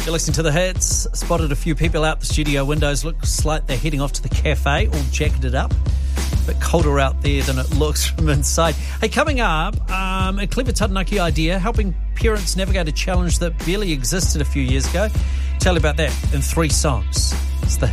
You're listening to The Hits. Spotted a few people out the studio windows. Looks like they're heading off to the cafe, all jacketed up. A bit colder out there than it looks from inside. Hey, coming up, a clever Taranaki idea, helping parents navigate a challenge that barely existed a few years ago. Tell you about that in 3 songs. It's The